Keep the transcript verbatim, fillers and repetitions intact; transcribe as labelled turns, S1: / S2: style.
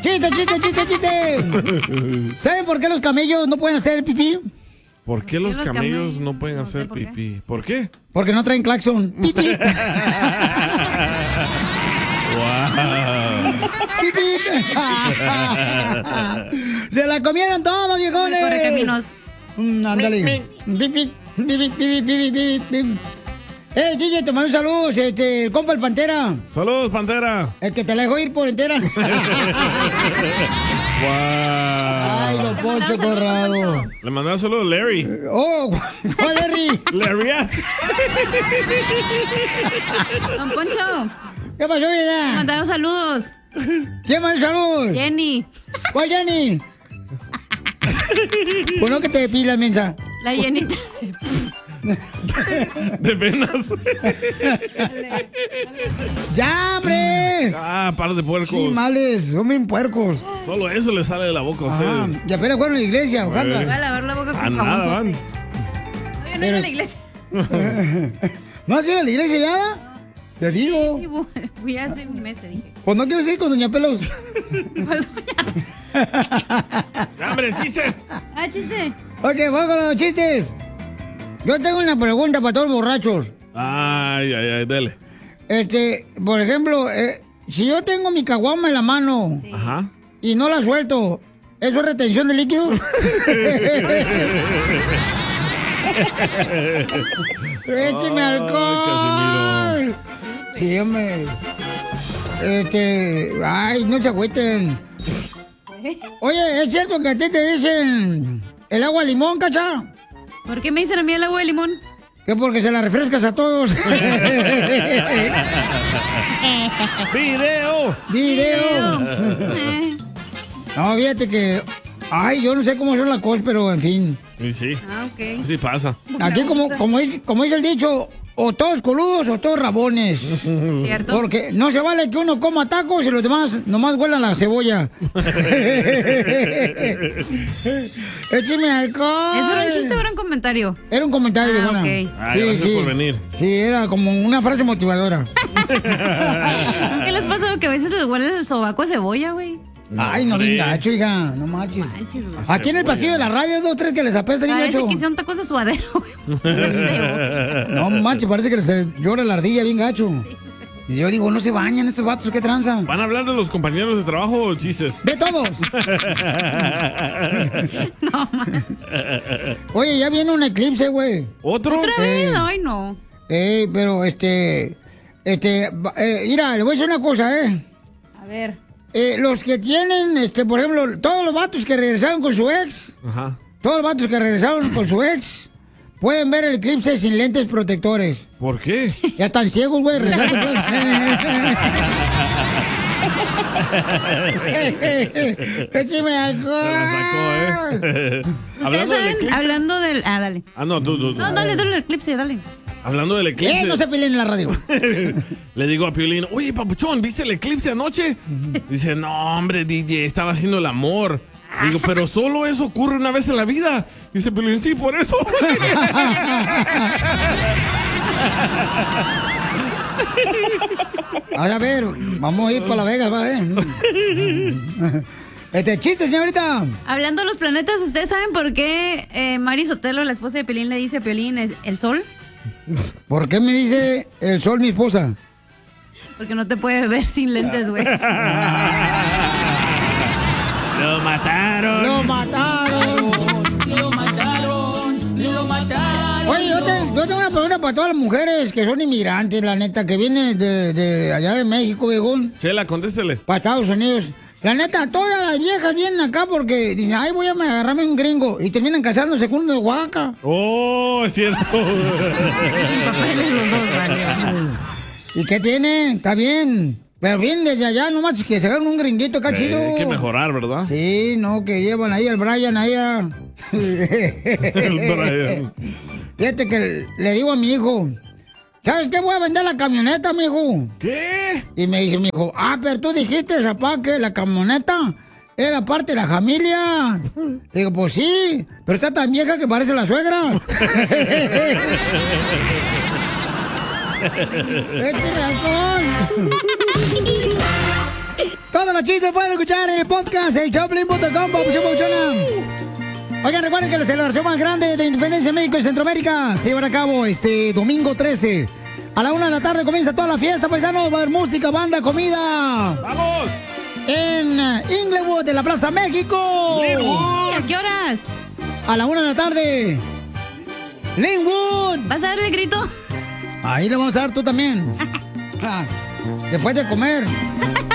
S1: ¡Chiste, chiste, chiste, chiste! ¿Saben por qué los camellos no pueden hacer pipí?
S2: ¿Por qué los camellos no pueden hacer pipí? ¿Por qué?
S1: Porque no traen claxon. ¡Pipí!
S2: ¡Wow!
S1: ¡Pipí! ¡Se la comieron todos, viejones!
S3: Corre caminos.
S1: Mm, ándale. ¡Pipí! ¡Pipí, pipí, pipí, pipí! ¡Eh, D J, te mando un saludo! Este, el compa el Pantera.
S2: ¡Saludos, Pantera!
S1: El que te la dejó ir por entera.
S2: ¡Wow!
S1: ¡Ay, don Poncho Corrado!
S2: Le mandé un saludo a Larry.
S1: ¡Oh! ¿Cuál Larry?
S2: Larry.
S3: Don Poncho.
S1: ¿Qué pasó, vieja?
S3: Mandaron saludos.
S1: ¿Quién mandó saludos?
S3: Jenny.
S1: ¿Cuál Jenny? Pues no que te depilas, mensa.
S3: La Jenita.
S2: De venas.
S1: ¡Ya, hombre!
S2: Ah, par de puercos.
S1: Sí, males, son bien puercos.
S2: Solo eso le sale de la boca a
S1: Ah,
S2: ustedes.
S1: y apenas fueron a la iglesia, Ojanda.
S3: Va a lavar la boca
S2: A
S3: con
S2: nada
S3: jabón.
S2: van.
S3: Oye, no he ido a la iglesia.
S1: ¿No has ido a la iglesia ya? Te digo.
S3: Sí, voy, voy a hacer un mes, te dije.
S1: Pues no quiero ir con Doña Pelos.
S3: ¿Cuál
S2: ¡Hombre, chistes!
S3: Ah, chiste.
S1: Ok, vamos con los chistes. Yo tengo una pregunta para todos los borrachos.
S2: Ay, ay, ay, dale.
S1: Este, por ejemplo, eh, si yo tengo mi caguama en la mano
S3: Sí.
S2: Ajá.
S1: y no la suelto, ¿eso es retención de líquidos? ¡Écheme
S2: Ay,
S1: alcohol! Sí, hombre. Este, ay, no se agüiten. Oye, ¿es cierto que a ti te dicen el agua limón, cacha?
S3: ¿Por qué me dicen a mí el agua de limón?
S1: Que porque se la refrescas a todos.
S2: ¡Video!
S1: ¡Video!
S3: Eh.
S1: No, fíjate que... Ay, yo no sé cómo son las cosas, pero en fin.
S2: Y sí,
S3: Ah, ok.
S2: sí pasa.
S1: Aquí como, como, dice, como dice el dicho, o todos coludos o todos rabones.
S3: ¿Cierto?
S1: Porque no se vale que uno coma tacos y los demás nomás huelan la cebolla. ¡Écheme alcohol!
S3: ¿Eso era un chiste o era un comentario?
S1: Era un comentario,
S3: Ah,
S1: viejona.
S3: ok.
S2: Ay, gracias por venir.
S1: Sí, era como una frase motivadora.
S3: ¿No qué les pasa que a veces les huele el sobaco a cebolla, güey?
S1: Ay, no, bien gacho, hija. No marches.
S3: Manches, güey.
S1: Aquí en el pasillo de la radio, dos, tres que les apesta bien
S3: Parece
S1: gacho.
S3: que hicieron tacos de suadero, güey.
S1: No manches, parece que les llora la ardilla bien gacho. Y yo digo, no se bañan estos vatos, ¿qué tranza?
S2: ¿Van a hablar de los compañeros de trabajo o chistes?
S1: ¡De todos!
S3: No, manches.
S1: Oye, ya viene un eclipse, güey.
S2: ¿Otro?
S3: ¿Otra
S1: Eh.
S3: vez? Ay, no.
S1: Eh, pero este... Este... va- eh, mira, le voy a decir una cosa, ¿eh?
S3: A ver.
S1: Eh, los que tienen, este, por ejemplo, todos los vatos que regresaron con su ex,
S2: Ajá.
S1: todos los vatos que regresaron con su ex, pueden ver el eclipse sin lentes protectores.
S2: ¿Por qué?
S1: Ya están ciegos, güey, regresaron pues. ¡Écheme alcohol!
S2: Se la sacó, ¿eh?
S3: ¿Ustedes
S2: Hablando del
S3: saben?
S2: eclipse.
S3: Hablando del... Ah, dale.
S2: Ah, no, tú, tú, tú.
S3: No, dale, dale el eclipse, dale.
S2: Hablando del eclipse.
S1: Eh, no se peleen en la radio.
S2: Le digo a Piolín, oye, papuchón, ¿viste el eclipse anoche? Dice, no, hombre, D J, estaba haciendo el amor. Digo, pero solo eso ocurre una vez en la vida. Dice Piolín, sí, por eso.
S1: A ver, vamos a ir para La Vegas, va, eh. Este, chiste, señorita.
S3: Hablando de los planetas, ¿ustedes saben por qué eh, Mari Sotelo, la esposa de Piolín, le dice a Piolín es el sol?
S1: ¿Por qué me dice el sol mi esposa?
S3: Porque no te puede ver sin lentes, güey.
S2: Lo mataron.
S1: ¡Lo mataron!
S4: Lo mataron, lo mataron.
S1: Oye, yo, te- yo tengo una pregunta para todas las mujeres que son inmigrantes, la neta, que vienen de, de allá de México, viejón,
S2: Chela, contéstele.
S1: para Estados Unidos. La neta, todas las viejas vienen acá porque dicen, ay, voy a agarrarme un gringo. Y terminan casándose con uno de Oaxaca.
S2: Oh, es cierto.
S3: Sin papeles los dos, vale.
S1: ¿Y qué tienen? Está bien. Pero vienen desde allá, no más que se hagan un gringuito acá chido.
S2: Eh, hay que mejorar, ¿verdad?
S1: Sí, no, que llevan ahí al Brian, ahí a...
S2: El Brian.
S1: Fíjate que le digo a mi hijo, ¿sabes qué? Voy a vender la camioneta, mijo.
S2: ¿Qué?
S1: Y me dice mi hijo, ah, pero tú dijiste, papá, que la camioneta era parte de la familia. Digo, pues sí, pero está tan vieja que parece la suegra. ¡Échale alcohol! Todos todos los chistes pueden escuchar en el podcast, el showplin punto com, papuchón, papuchona. Oigan, recuerden que la celebración más grande de Independencia en México y Centroamérica se llevará a cabo este domingo trece. A la una de la tarde comienza toda la fiesta, paisanos. Va a haber música, banda, comida.
S2: ¡Vamos!
S1: En Inglewood, en la Plaza México.
S3: ¿Y a qué horas?
S1: A la una de la tarde. Linwood.
S3: ¿Vas a darle el grito?
S1: Ahí le vamos a dar tú también. Ah, después de comer.